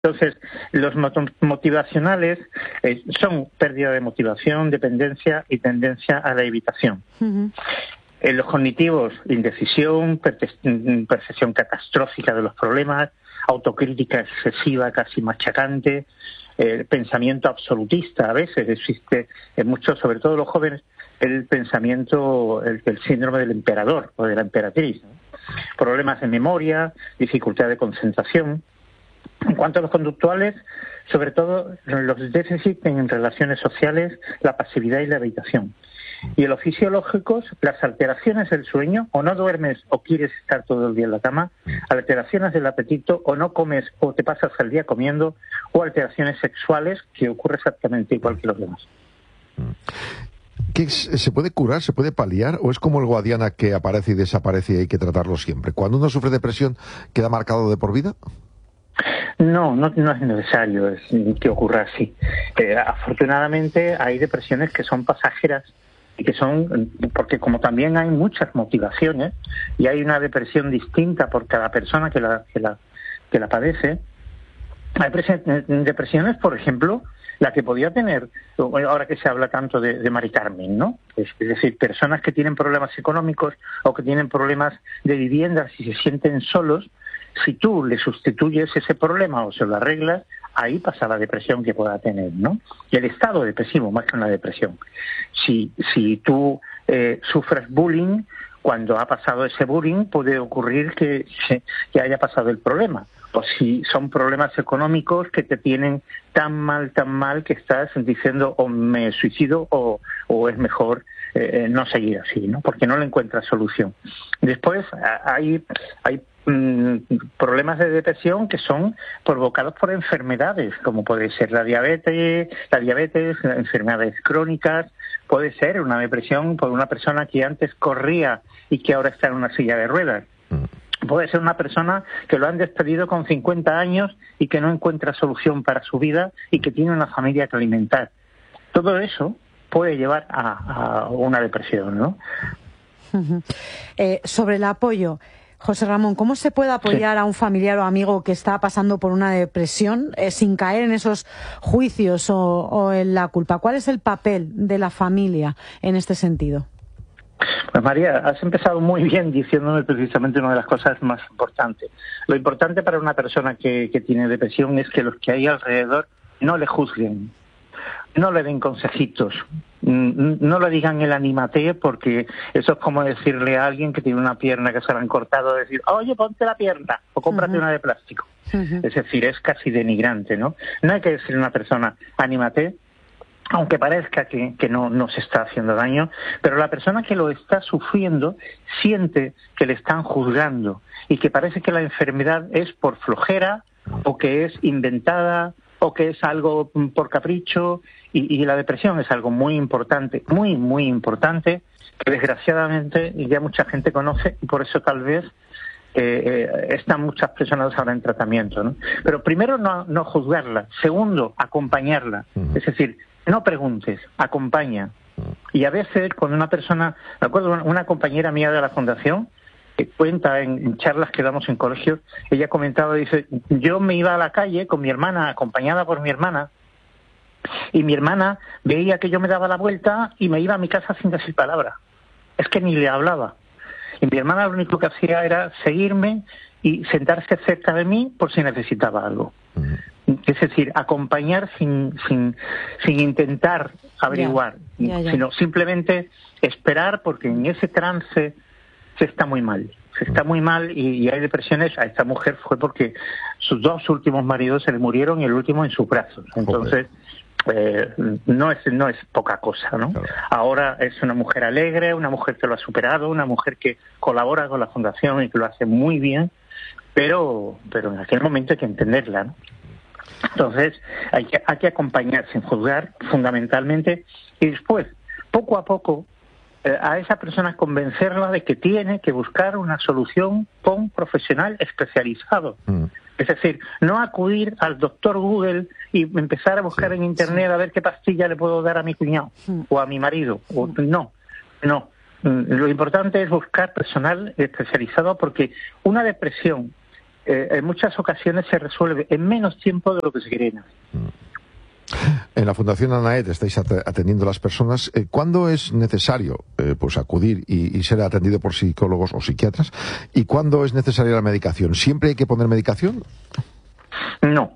Entonces, los motivacionales son pérdida de motivación, dependencia y tendencia a la evitación. Uh-huh. Los cognitivos, indecisión, percepción catastrófica de los problemas, autocrítica excesiva, casi machacante, pensamiento absolutista. A veces existe en muchos, sobre todo los jóvenes, el pensamiento, el síndrome del emperador o de la emperatriz, ¿no? Problemas de memoria, dificultad de concentración. En cuanto a los conductuales, sobre todo los déficits en relaciones sociales, la pasividad y la evitación. Y en los fisiológicos, las alteraciones del sueño, o no duermes o quieres estar todo el día en la cama, alteraciones del apetito, o no comes o te pasas el día comiendo, o alteraciones sexuales, que ocurre exactamente igual que los demás. ¿Se puede curar, se puede paliar, o es como el Guadiana que aparece y desaparece y hay que tratarlo siempre? Cuando uno sufre depresión, ¿queda marcado de por vida? No es necesario que ocurra así. Afortunadamente hay depresiones que son pasajeras y que son, porque como también hay muchas motivaciones y hay una depresión distinta por cada persona que la padece. Hay depresiones, por ejemplo, la que podía tener, ahora que se habla tanto de Mari Carmen, ¿no? Es decir, personas que tienen problemas económicos o que tienen problemas de vivienda, si se sienten solos, si tú le sustituyes ese problema o se lo arreglas, ahí pasa la depresión que pueda tener, ¿no? Y el estado depresivo, más que una depresión. Si tú sufres bullying, cuando ha pasado ese bullying puede ocurrir que haya pasado el problema. O si son problemas económicos que te tienen tan mal que estás diciendo o me suicido o es mejor no seguir así, ¿no? Porque no le encuentras solución. Después hay problemas de depresión que son provocados por enfermedades, como puede ser la diabetes, enfermedades crónicas, puede ser una depresión por una persona que antes corría y que ahora está en una silla de ruedas. Puede ser una persona que lo han despedido con 50 años y que no encuentra solución para su vida y que tiene una familia que alimentar. Todo eso puede llevar a una depresión, ¿no? Uh-huh. Sobre el apoyo, José Ramón, ¿cómo se puede apoyar a un familiar o amigo que está pasando por una depresión sin caer en esos juicios o en la culpa? ¿Cuál es el papel de la familia en este sentido? Pues María, has empezado muy bien diciéndome precisamente una de las cosas más importantes. Lo importante para una persona que tiene depresión es que los que hay alrededor no le juzguen, no le den consejitos, no le digan el anímate, porque eso es como decirle a alguien que tiene una pierna que se la han cortado, decir, oye, ponte la pierna o cómprate una de plástico. Uh-huh. Es decir, es casi denigrante, ¿no? No hay que decirle a una persona, anímate, aunque parezca que no se está haciendo daño, pero la persona que lo está sufriendo siente que le están juzgando y que parece que la enfermedad es por flojera o que es inventada o que es algo por capricho, y la depresión es algo muy importante, muy, muy importante, que desgraciadamente ya mucha gente conoce y por eso tal vez están muchas personas ahora en tratamiento, ¿no? Pero primero no juzgarla, segundo acompañarla, es decir, no preguntes, acompaña. Y a veces cuando una persona, me acuerdo una compañera mía de la fundación que cuenta en charlas que damos en colegios, ella comentaba, dice, yo me iba a la calle con mi hermana, acompañada por mi hermana, y mi hermana veía que yo me daba la vuelta y me iba a mi casa sin decir palabra. Es que ni le hablaba. Y mi hermana lo único que hacía era seguirme y sentarse cerca de mí por si necesitaba algo. Es decir, acompañar sin intentar averiguar, sino simplemente esperar, porque en ese trance se está muy mal. Y hay depresiones. A esta mujer fue porque sus dos últimos maridos se le murieron y el último en sus brazos. Entonces, no es poca cosa, ¿no? Claro. Ahora es una mujer alegre, una mujer que lo ha superado, una mujer que colabora con la fundación y que lo hace muy bien, pero en aquel momento hay que entenderla, ¿no? Entonces hay que acompañar sin juzgar, fundamentalmente, y después, poco a poco, a esa persona convencerla de que tiene que buscar una solución con un profesional especializado. Es decir, no acudir al doctor Google y empezar a buscar en Internet a ver qué pastilla le puedo dar a mi cuñado o a mi marido. No. Lo importante es buscar personal especializado, porque una depresión en muchas ocasiones se resuelve en menos tiempo de lo que se cree. En la Fundación Anaet estáis atendiendo a las personas. ¿Cuándo es necesario pues acudir y ser atendido por psicólogos o psiquiatras? ¿Y cuándo es necesaria la medicación? ¿Siempre hay que poner medicación? No,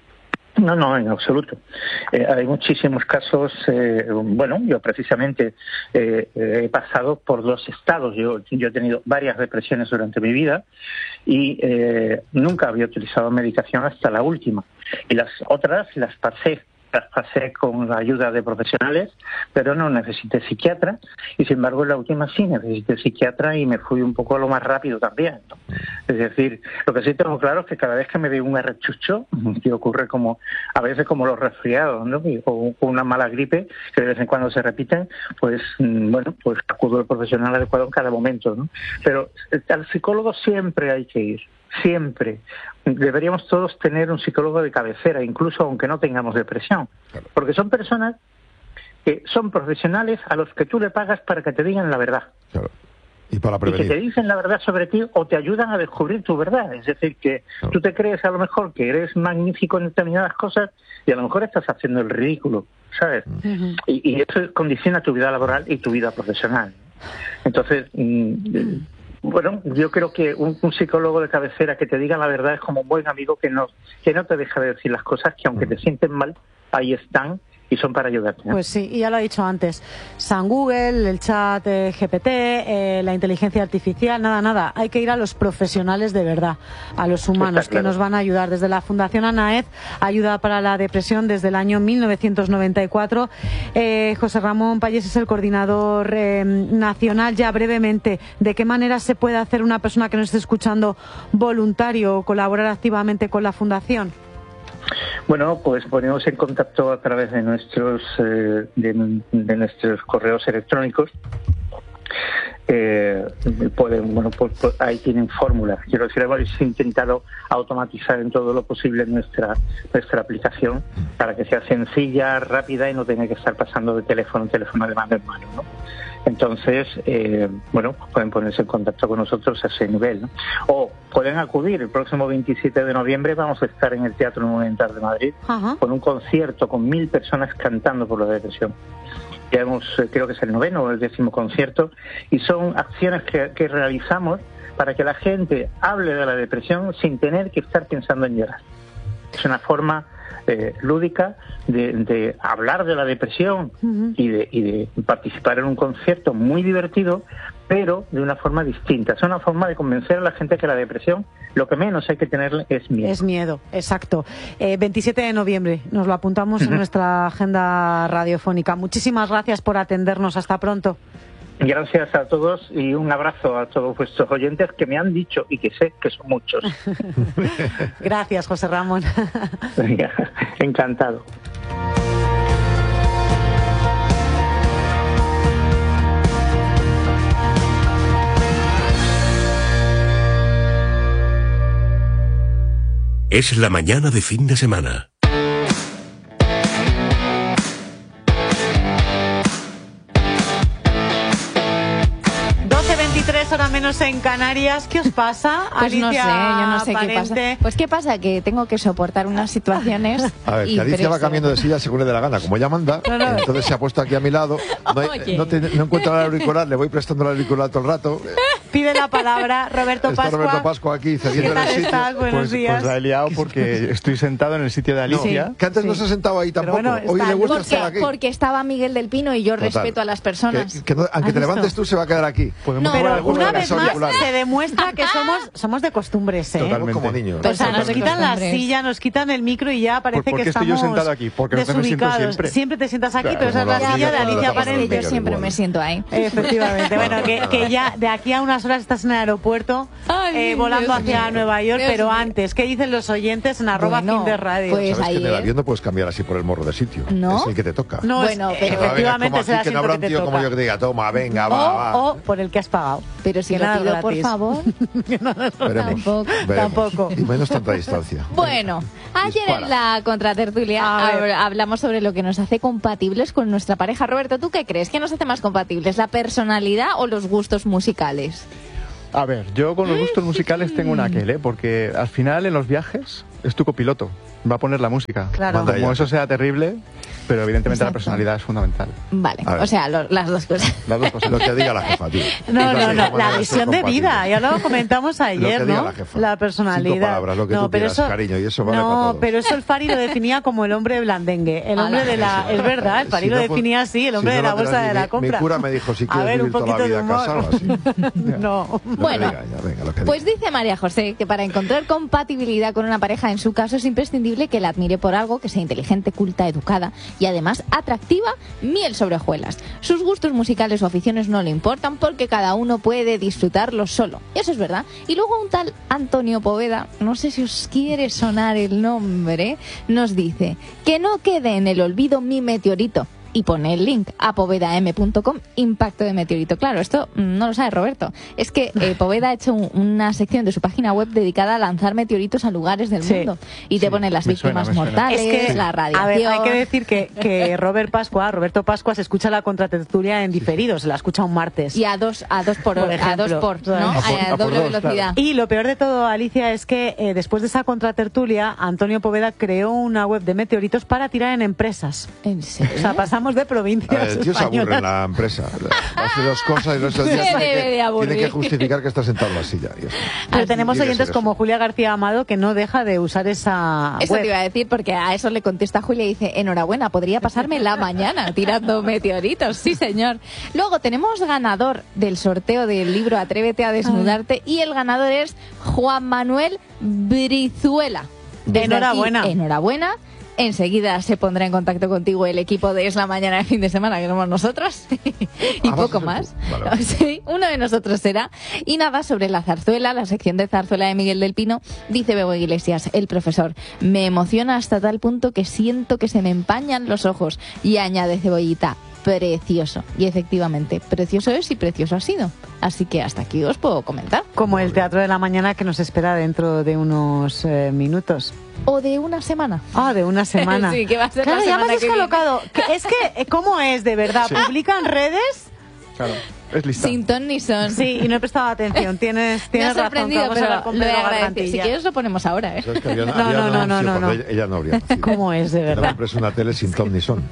en absoluto. Hay muchísimos casos. Bueno, yo precisamente he pasado por 2 estados. Yo he tenido varias depresiones durante mi vida y nunca había utilizado medicación hasta la última. Y las otras las pasé con la ayuda de profesionales, pero no necesité psiquiatra, y sin embargo en la última sí necesité psiquiatra y me fui un poco a lo más rápido también, ¿no? Es decir, lo que sí tengo claro es que cada vez que me veo un arrechucho, que ocurre a veces como los resfriados, ¿no? O una mala gripe, que de vez en cuando se repiten, pues pues acudo al profesional adecuado en cada momento, ¿no? Pero al psicólogo siempre hay que ir. Siempre. Deberíamos todos tener un psicólogo de cabecera, incluso aunque no tengamos depresión. Porque son personas que son profesionales a los que tú le pagas para que te digan la verdad. Claro. Y para prevenir. Y que te dicen la verdad sobre ti o te ayudan a descubrir tu verdad. Es decir, que tú te crees a lo mejor que eres magnífico en determinadas cosas y a lo mejor estás haciendo el ridículo, ¿sabes? Y eso condiciona tu vida laboral y tu vida profesional. Entonces... Bueno, yo creo que un psicólogo de cabecera que te diga la verdad es como un buen amigo que no te deja de decir las cosas que aunque te sienten mal, ahí están y son para ayudarte, ¿no? Pues sí, y ya lo ha dicho antes, San Google, el chat GPT, la inteligencia artificial, nada, hay que ir a los profesionales de verdad, a los humanos que nos van a ayudar. Desde la Fundación Anaet, ayuda para la depresión desde el año 1994. José Ramón Pallés es el coordinador nacional. Ya brevemente, ¿de qué manera se puede hacer una persona que nos esté escuchando voluntario o colaborar activamente con la Fundación? Bueno, pues ponemos en contacto a través de nuestros correos electrónicos. Pues ahí tienen fórmulas. Quiero decir, hemos intentado automatizar en todo lo posible nuestra aplicación para que sea sencilla, rápida y no tenga que estar pasando de teléfono de mano en mano, ¿no? Entonces, pueden ponerse en contacto con nosotros a ese nivel, ¿no? O pueden acudir. El próximo 27 de noviembre vamos a estar en el Teatro Monumental de Madrid con un concierto con 1000 personas cantando por la depresión. Ya creo que es el 9º o el 10º concierto, y son acciones que realizamos para que la gente hable de la depresión sin tener que estar pensando en llorar. Es una forma lúdica de hablar de la depresión y de participar en un concierto muy divertido, pero de una forma distinta. Es una forma de convencer a la gente que la depresión, lo que menos hay que tener es miedo. Es miedo, exacto. 27 de noviembre, nos lo apuntamos en nuestra agenda radiofónica. Muchísimas gracias por atendernos. Hasta pronto. Gracias a todos y un abrazo a todos vuestros oyentes que me han dicho y que sé que son muchos. Gracias, José Ramón. Venga, encantado. Es la mañana de fin de semana. 12:23 hora menos en Canarias. ¿Qué os pasa? Pues Alicia, yo no sé qué pasa. Pues qué pasa, que tengo que soportar unas situaciones. A ver, que Alicia va cambiando de silla según le dé la gana, como ella manda. Entonces se ha puesto aquí a mi lado. No encuentro el auricular, le voy prestando el auricular todo el rato. Pide la palabra Roberto Pascua. Está Roberto Pascua aquí cediendo el sitio. Buenos días. Pues la he liado porque estoy sentado en el sitio de Alicia. Que antes no se ha sentado ahí tampoco. Bueno, hoy le gusta estar aquí. Porque estaba Miguel del Pino y yo respeto a las personas. Aunque te levantes tú, se va a quedar aquí. No, pero una vez más se demuestra que somos de costumbres, ¿eh? Totalmente. Como niños. O sea, nos quitan la silla, nos quitan el micro y ya parece que estamos estoy yo sentado aquí? Porque no me siento siempre. Siempre te sientas aquí, pero esa es la silla de Alicia Parente. Yo siempre me siento ahí. Efectivamente. Bueno, que ya de aquí a unas horas estás en el aeropuerto volando hacia Nueva York, pero antes, ¿qué dicen los oyentes en @FinDeRadio? Pues sabes que en el avión no puedes cambiar así por el morro de sitio. ¿No? Es el que te toca. No, bueno, pero efectivamente será que no habrá un tío como yo que te diga, toma, venga, va. O por el que has pagado. Pero si lo pido, por favor. Tampoco. Y menos tanta distancia. Bueno, ayer en la contratertulia hablamos sobre lo que nos hace compatibles con nuestra pareja. Roberto, ¿tú qué crees? ¿Qué nos hace más compatibles? ¿La personalidad o los gustos musicales? A ver, yo con los gustos musicales tengo un aquel, porque al final en los viajes es tu copiloto, va a poner la música. Claro. Como eso sea terrible, pero evidentemente la personalidad es fundamental. Vale, o sea, las dos cosas. Las dos cosas. Lo que diga la jefa, tío. No, la visión de vida, ya lo comentamos ayer, lo que diga ¿no? la jefa. La personalidad. 5 palabras, lo que tú quieras, cariño, y eso vale para todos. Pero eso el Fari lo definía como el hombre blandengue, el hombre de la... Es verdad, el Fari lo definía así, el hombre de la bolsa de la compra. Mi cura me dijo, si quieres vivir toda la vida casado, así. No. Bueno, pues dice María José que para encontrar compatibilidad con una pareja, en su caso, es imprescindible que la admire por algo, que sea inteligente, culta, educada y además atractiva, miel sobre hojuelas. Sus gustos musicales o aficiones no le importan porque cada uno puede disfrutarlo solo. Eso es verdad. Y luego un tal Antonio Poveda, no sé si os quiere sonar el nombre, nos dice que no quede en el olvido mi meteorito. Y pone el link a povedam.com, impacto de meteorito. Claro, esto no lo sabe Roberto. Es que Poveda ha hecho una sección de su página web dedicada a lanzar meteoritos a lugares del mundo. Y te pone las víctimas mortales, es que, la radiación... A ver, hay que decir que Roberto Pascua se escucha la contratertulia en diferido, se la escucha un martes. Y a dos por ¿no? A doble velocidad. Claro. Y lo peor de todo, Alicia, es que después de esa contratertulia, Antonio Poveda creó una web de meteoritos para tirar en empresas. ¿En serio? O sea, pasamos de provincias el tío se aburre en la empresa. Hace dos cosas y no es el día tiene que justificar que está sentado en la silla. Pero tenemos oyentes como Julia García Amado que no deja de usar esa Eso web. te iba a decir, porque a eso le contesta Julia y dice, enhorabuena, podría pasarme la mañana tirando meteoritos. Sí, señor. Luego tenemos ganador del sorteo del libro Atrévete a desnudarte y el ganador es Juan Manuel Brizuela. Enhorabuena. Aquí, enhorabuena. Enseguida se pondrá en contacto contigo el equipo de Es la Mañana de Fin de Semana, que somos nosotros, y poco más. Vale. Sí, uno de nosotros será. Y nada, sobre la zarzuela, la sección de zarzuela de Miguel del Pino, dice Bebo Iglesias, el profesor, me emociona hasta tal punto que siento que se me empañan los ojos. Y añade Cebollita, precioso. Y efectivamente, precioso es y precioso ha sido. Así que hasta aquí os puedo comentar. Como el Teatro de la Mañana que nos espera dentro de unos minutos. O de una semana. Ah, de una semana. Sí, que va a ser claro, la ya me semana has descolocado. Es que, ¿cómo es de verdad? Sí. ¿Publican redes? Claro, es lista. Sin ton ni son. Sí, y no he prestado atención. Tienes Me ha razón. sorprendido, Vamos a hablar con lo he Pedro agradecido. Gargantilla. Si quieres lo ponemos ahora, ¿eh? Es que No. Ella no habría nacido. ¿Cómo es de No verdad? compres una tele sin ton ni son.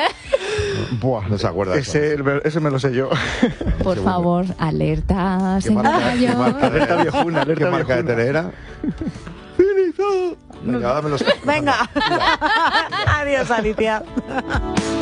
Buah, no se acuerda. Ese me lo sé yo. Por favor, alerta, ¿Qué marca viejuna, ¿Qué marca de tele era? Venga, dame los... Venga. Adiós, Alicia.